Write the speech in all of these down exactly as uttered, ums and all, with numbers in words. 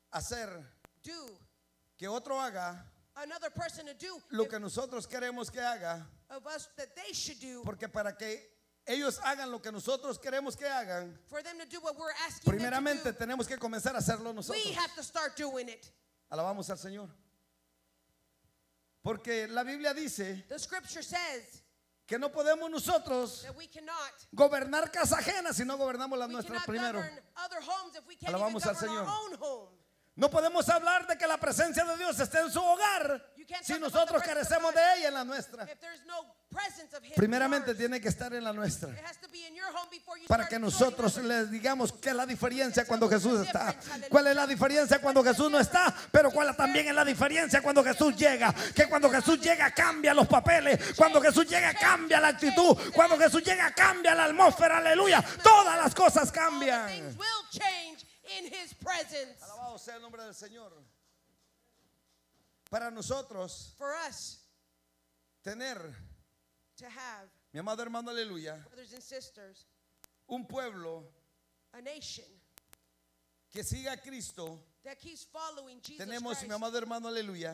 hacer do que otro haga another person to do lo if- que nosotros queremos que haga, of us that they should do, porque para que ellos hagan lo que nosotros queremos que hagan, for them to do what we're asking primeramente them to tenemos que comenzar a hacerlo do, nosotros. we have to start doing it. Alabamos al Señor. Porque la Biblia dice The scripture says que no podemos nosotros that we cannot gobernar casa ajena si no gobernamos las we nuestras cannot primero. govern other homes if we can't Alabamos even al govern our Señor. own home. No podemos hablar de que la presencia de Dios esté en su hogar You can't si talk about nosotros the presence carecemos of de God ella en la nuestra. if there's no presence of him in Primeramente yours. tiene que estar en la nuestra. It has to be in your home before you Para start que enjoying nosotros others. les digamos qué es la diferencia cuando Jesús está. ¿Cuál es la diferencia cuando Jesús no está? Pero cuál también es la diferencia cuando Jesús llega. Que cuando Jesús llega cambia los papeles. Cuando Jesús llega cambia la actitud. Cuando Jesús llega cambia la atmósfera. Aleluya. Todas las cosas All the cambian. things will change in his presence. Alabado sea el nombre del Señor. Para nosotros For us tener, to have, mi amado hermano, aleluya, brothers and sisters, un pueblo a nation que siga a Cristo, that keeps following Jesus tenemos, Christ, mi amado hermano, aleluya,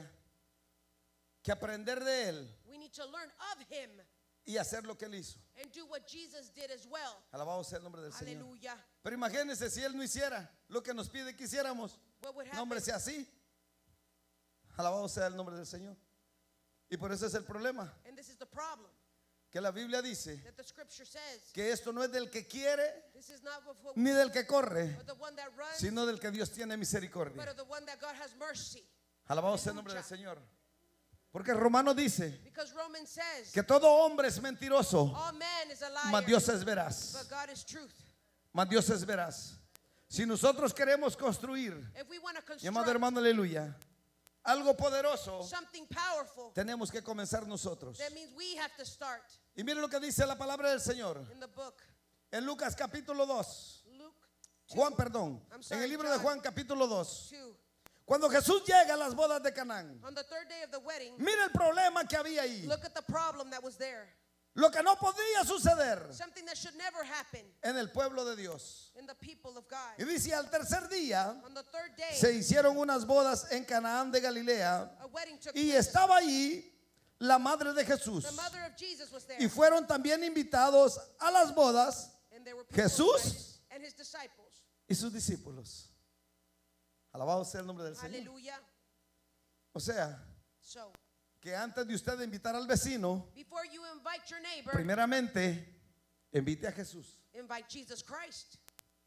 que aprender de Él we need to learn of him y hacer lo que Él hizo. and do what Jesus did as well. Alabado sea el nombre del Señor. Hallelujah. Pero imagínense si Él no hiciera lo que nos pide que hiciéramos. What would No, happen? hombre, sea así. Alabado sea el nombre del Señor. Y por eso es el problema. And this is the problem Que la Biblia dice that the scripture says. que esto no es del que quiere This is not of what, ni del que corre, but the one that runs, sino del que Dios tiene but misericordia. of the one that God has mercy. Alabado sea el nombre del Señor. Porque Romano dice Because Romans says que todo hombre es mentiroso, all man is a liar, mas Dios es veraz. but God is truth. Mas Dios es veraz. Si nosotros queremos construir, If we want to mi amado construct hermano, aleluya, algo poderoso, something powerful, tenemos que comenzar nosotros. that means we have to start. Y miren lo que dice la palabra del Señor In the book, en Lucas capítulo dos. Luke Juan, perdón. I'm En sorry, el libro de John. Juan capítulo dos. two, Cuando Jesús llega a las bodas de Canaán, on the third day of the wedding, mira el problema que había ahí. look at the problem that was there. Lo que no podía suceder Something that should never happen en el pueblo de Dios. in the people of God. Y dice, al tercer día On the third day, se hicieron unas bodas en Canaán de Galilea a wedding took y place. estaba allí la madre de Jesús. The mother of Jesus was there. Y fueron también invitados a las bodas And there were people Jesús invited, and his disciples. y sus discípulos. Alabado sea el nombre del Señor. Hallelujah. O sea, So, que antes de usted invitar al vecino, before you invite your neighbor, primeramente invite a Jesús. invite Jesus Christ.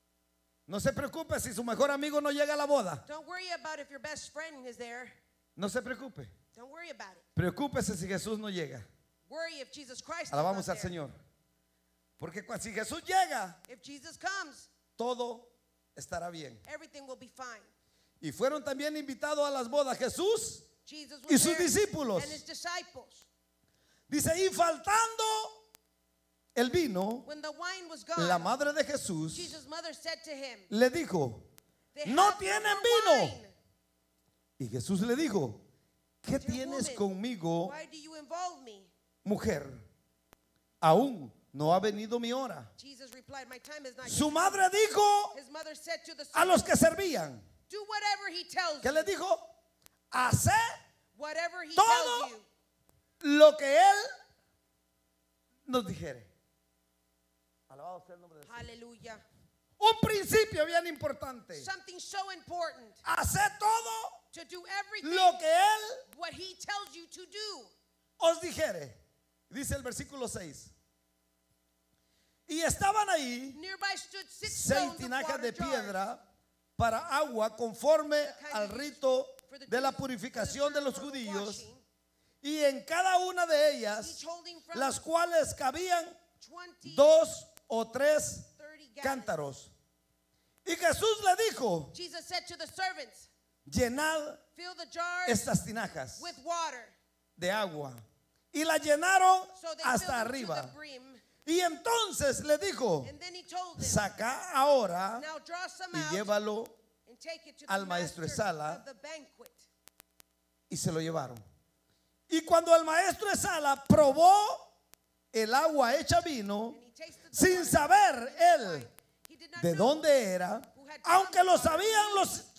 No se preocupe si su mejor amigo no llega a la boda. Don't worry about if your best friend is there. No se preocupe. Don't worry about it. Preocúpese si Jesús no llega. Worry if Jesus Christ Alabamos is al not there. Señor. Porque cua- si Jesús llega, If Jesus comes, todo estará bien. everything will be fine. Y fueron también invitados a las bodas Jesús. Jesus Y was sus there discípulos. and his disciples. Dice, y faltando el vino, When the wine was gone, la madre de Jesús Jesus' mother said to him, le dijo, "They no have tienen more vino. wine." Y Jesús le dijo, ¿qué Dear tienes woman, conmigo, Why do you involve me? mujer? Aún no ha venido mi hora. Jesus replied, my time is not yet. Su madre dijo His mother said to the a los servants, que servían, do whatever he tells ¿qué you. les dijo? Haced Whatever he todo tells you. lo que Él nos dijere. Alabado sea el nombre de Dios. Hallelujah. Un principio bien importante. Something so important. Haced todo To do everything lo que Él what he tells you to do. os dijere. Dice el versículo seis. Y estaban ahí Nearby stood six seis stones of tinajas water de jars. piedra para agua conforme kind al of rito for the de la Jews, for the purificación de los ceremonial judíos. washing, Y en cada una de ellas, each holding from las cuales cabían twenty, dos o tres thirty gallons. cántaros. Y Jesús le dijo, Jesus said to the servants, llenad fill the jars estas tinajas with water. de agua. Y la llenaron So they hasta filled them to arriba. the brim. Y entonces le dijo, And then he told them, saca ahora now draw some y out llévalo. and take it to the al maestro master Esala. of the banquet. Y se lo llevaron. Y cuando el maestro Esala probó el agua hecha vino, And he tasted the sin water saber él wine. He did not de know dónde era, who had aunque drawn lo the water sabían los